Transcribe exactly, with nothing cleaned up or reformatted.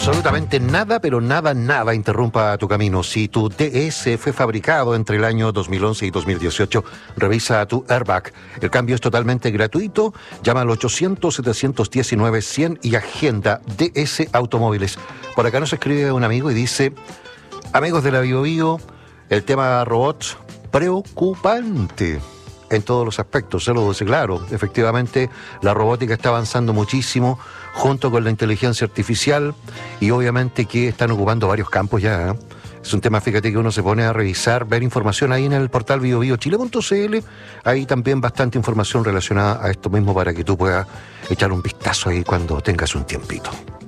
absolutamente nada, pero nada, nada interrumpa tu camino. Si tu D S fue fabricado entre el año dos mil once y dos mil dieciocho, revisa tu airbag. El cambio es totalmente gratuito. Llama al ochocientos, setecientos diecinueve, cien y agenda D S Automóviles. Por acá nos escribe un amigo y dice: amigos de la Bio Bio, el tema robots preocupante en todos los aspectos, se lo dice claro. Efectivamente, la robótica está avanzando muchísimo junto con la inteligencia artificial y obviamente que están ocupando varios campos ya, ¿eh? Es un tema, fíjate, que uno se pone a revisar, ver información ahí en el portal bio bio chile punto c l. Hay también bastante información relacionada a esto mismo para que tú puedas echar un vistazo ahí cuando tengas un tiempito.